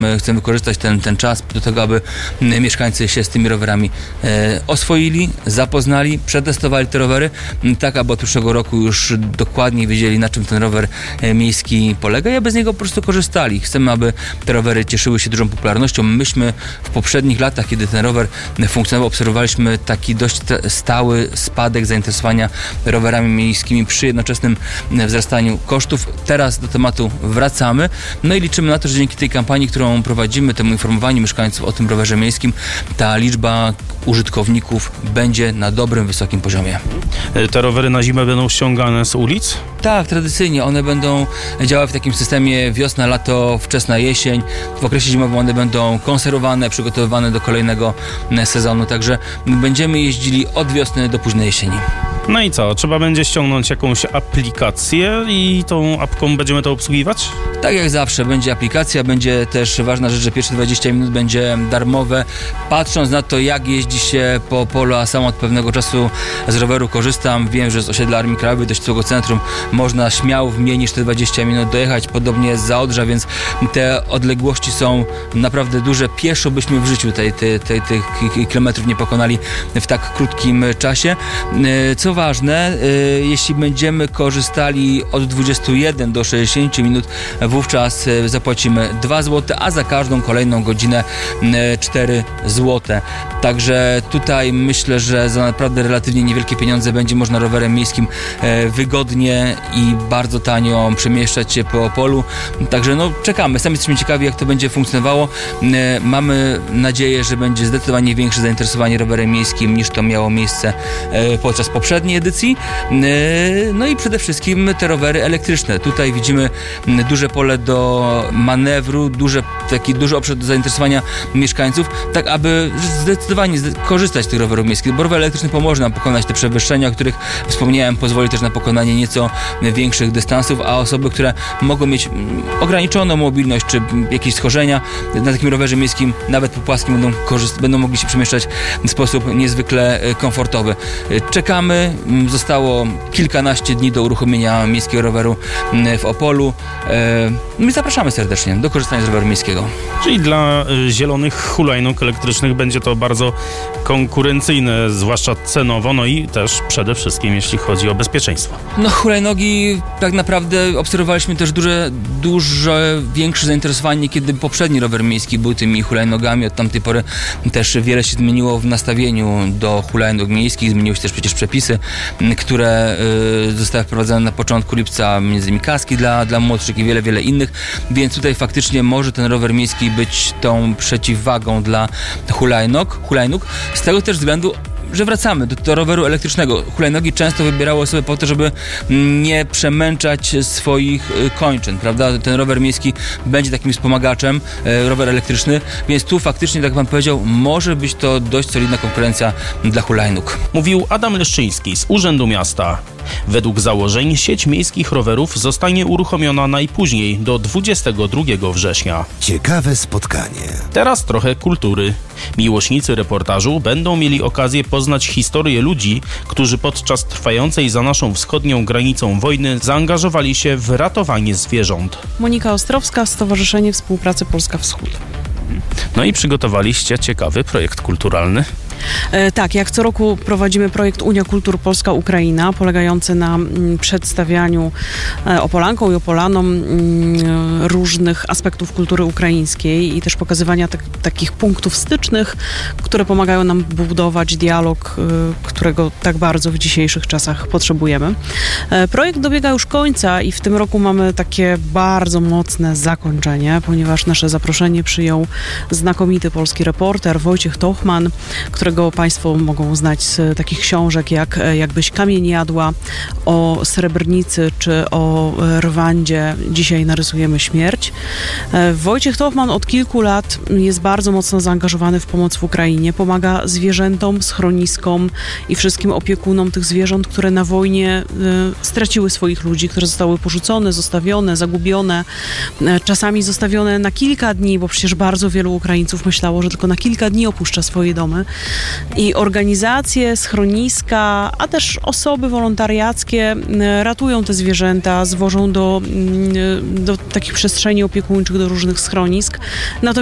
Chcemy wykorzystać ten czas do tego, aby mieszkańcy się z tymi rowerami oswoili, zapoznali, przetestowali te rowery, tak aby od przyszłego roku już dokładnie wiedzieli, na czym ten rower miejski polega i aby z niego po prostu korzystali. Chcemy, aby te rowery cieszyły się dużą popularnością. Myśmy w poprzednich latach, kiedy ten rower funkcjonował, obserwowaliśmy taki dość stały spadek zainteresowania rowerami miejskimi przy jednoczesnym wzrastaniu kosztów. Teraz do tematu wracamy, no i liczymy na to, że dzięki tej kampanii, którą prowadzimy, temu informowaniu mieszkańców o tym rowerze miejskim, ta liczba użytkowników będzie na dobrym, wysokim poziomie. Te rowery na zimę będą ściągane z ulic? Tak, tradycyjnie. One będą działały w takim systemie wiosna, lato, wczesna jesień. W okresie zimowym one będą konserwowane, przygotowywane do kolejnego sezonu, także będziemy jeździli od wiosny do późnej jesieni. No i co? Trzeba będzie ściągnąć jakąś aplikację i tą apką będziemy to obsługiwać? Tak jak zawsze, będzie aplikacja, będzie też ważna rzecz, że pierwsze 20 minut będzie darmowe. Patrząc na to, jak jeździ się po polu, a sam od pewnego czasu z roweru korzystam, wiem, że z osiedla Armii Krajowej do Ścisłego Centrum można śmiało w mniej niż te 20 minut dojechać, podobnie z Zaodrza, więc te odległości są naprawdę duże. Pieszo byśmy w życiu tych kilometrów nie pokonali w tak krótkim czasie. Co ważne, jeśli będziemy korzystali od 21 do 60 minut, wówczas zapłacimy 2 zł, a za każdą kolejną godzinę 4 zł. Także tutaj myślę, że za naprawdę relatywnie niewielkie pieniądze będzie można rowerem miejskim wygodnie i bardzo tanio przemieszczać się po polu. Także czekamy. Sami jesteśmy ciekawi, jak to będzie funkcjonowało. Mamy nadzieję, że będzie zdecydowanie większe zainteresowanie rowerem miejskim niż to miało miejsce podczas poprzedniej edycji. No i przede wszystkim te rowery elektryczne. Tutaj widzimy duże pole do manewru, duży obszar do zainteresowania mieszkańców, tak aby zdecydowanie korzystać z tych rowerów miejskich, bo rower elektryczny pomoże nam pokonać te przewyższenia, o których wspomniałem, pozwoli też na pokonanie nieco większych dystansów, a osoby, które mogą mieć ograniczoną mobilność czy jakieś schorzenia, na takim rowerze miejskim, nawet po płaskim będą mogli się przemieszczać w sposób niezwykle komfortowy. Czekamy, zostało kilkanaście dni do uruchomienia miejskiego roweru w Opolu. My zapraszamy serdecznie do korzystania z roweru miejskiego. Czyli dla zielonych hulajnóg elektrycznych będzie to bardzo konkurencyjne, zwłaszcza cenowo, no i też przede wszystkim jeśli chodzi o bezpieczeństwo. Hulajnogi, tak naprawdę obserwowaliśmy też dużo większe zainteresowanie, kiedy poprzedni rower miejski był tymi hulajnogami. Od tamtej pory też wiele się zmieniło w nastawieniu do hulajnog miejskich. Zmieniły się też przecież przepisy, które zostały wprowadzone na początku lipca, między innymi kaski dla młodszych i wiele innych, więc tutaj faktycznie może ten rower miejski być tą przeciwwagą dla hulajnóg, z tego też względu, że wracamy do roweru elektrycznego. Hulajnogi często wybierały osoby po to, żeby nie przemęczać swoich kończyn, prawda? Ten rower miejski będzie takim wspomagaczem, rower elektryczny, więc tu faktycznie, tak jak pan powiedział, może być to dość solidna konkurencja dla hulajnóg. Mówił Adam Leszczyński z Urzędu Miasta. Według założeń sieć miejskich rowerów zostanie uruchomiona najpóźniej do 22 września. Ciekawe spotkanie. Teraz trochę kultury. Miłośnicy reportażu będą mieli okazję poznać historię ludzi, którzy podczas trwającej za naszą wschodnią granicą wojny zaangażowali się w ratowanie zwierząt. Monika Ostrowska, Stowarzyszenie Współpracy Polska Wschód. No i przygotowaliście ciekawy projekt kulturalny. Tak, jak co roku prowadzimy projekt Unia Kultur Polska-Ukraina, polegający na przedstawianiu Opolankom i Opolanom różnych aspektów kultury ukraińskiej i też pokazywania takich punktów stycznych, które pomagają nam budować dialog, którego tak bardzo w dzisiejszych czasach potrzebujemy. Projekt dobiega już końca i w tym roku mamy takie bardzo mocne zakończenie, ponieważ nasze zaproszenie przyjął znakomity polski reporter Wojciech Tochman, którego Państwo mogą znać z takich książek jak Jakbyś kamień jadła, o Srebrnicy czy o Rwandzie. Dzisiaj narysujemy śmierć. Wojciech Tochman od kilku lat jest bardzo mocno zaangażowany w pomoc w Ukrainie. Pomaga zwierzętom, schroniskom i wszystkim opiekunom tych zwierząt, które na wojnie straciły swoich ludzi, które zostały porzucone, zostawione, zagubione, czasami zostawione na kilka dni, bo przecież bardzo wielu Ukraińców myślało, że tylko na kilka dni opuszcza swoje domy. I organizacje, schroniska, a też osoby wolontariackie ratują te zwierzęta, zwożą do takich przestrzeni opiekuńczych, do różnych schronisk.